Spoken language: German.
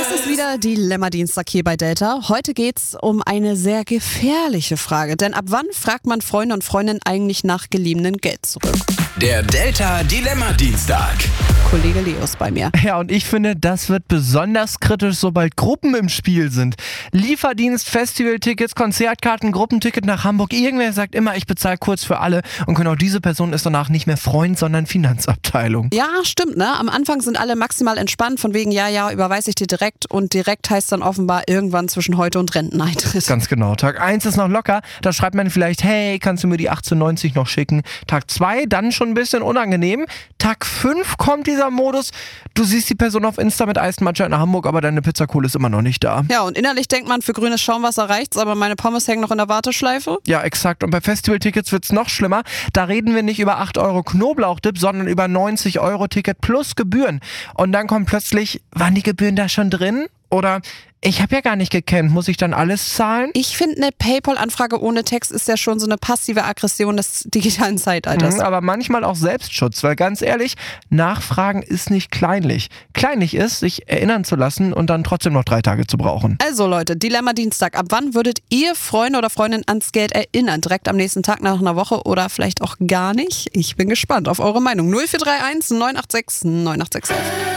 Es ist wieder Dilemma-Dienstag hier bei Delta. Heute geht's um eine sehr gefährliche Frage. Denn ab wann fragt man Freunde und Freundinnen eigentlich nach geliehenem Geld zurück? Der Delta Dilemma-Dienstag. Kollege Leo ist bei mir. Ja, und ich finde, das wird besonders kritisch, sobald Gruppen im Spiel sind. Lieferdienst, Festivaltickets, Konzertkarten, Gruppenticket nach Hamburg. Irgendwer sagt immer, ich bezahle kurz für alle. Und genau diese Person ist danach nicht mehr Freund, sondern Finanzabteilung. Ja, stimmt, ne? Am Anfang sind alle maximal entspannt, von wegen, ja, überweise ich dir direkt. Und direkt heißt dann offenbar irgendwann zwischen heute und Renteneintritt. Ganz genau. Tag 1 ist noch locker. Da schreibt man vielleicht, hey, kannst du mir die 18,90 noch schicken? Tag 2, dann schon ein bisschen unangenehm. Tag 5 kommt dieser Modus. Du siehst die Person auf Insta mit Eismatcha in Hamburg, aber deine Pizzakohle ist immer noch nicht da. Ja, und innerlich denkt man, für grünes Schaumwasser reicht's, aber meine Pommes hängen noch in der Warteschleife. Ja, exakt. Und bei Festivaltickets wird's noch schlimmer. Da reden wir nicht über 8 Euro Knoblauchdip, sondern über 90 Euro Ticket plus Gebühren. Und dann kommt plötzlich, waren die Gebühren da schon drin? Oder ich habe ja gar nicht gekannt, muss ich dann alles zahlen? Ich finde, eine PayPal-Anfrage ohne Text ist ja schon so eine passive Aggression des digitalen Zeitalters. Aber manchmal auch Selbstschutz, weil ganz ehrlich, Nachfragen ist nicht kleinlich. Kleinlich ist, sich erinnern zu lassen und dann trotzdem noch 3 Tage zu brauchen. Also Leute, Dilemma Dienstag. Ab wann würdet ihr Freunde oder Freundinnen ans Geld erinnern? Direkt am nächsten Tag, nach einer Woche oder vielleicht auch gar nicht? Ich bin gespannt auf eure Meinung. 0431 986 986.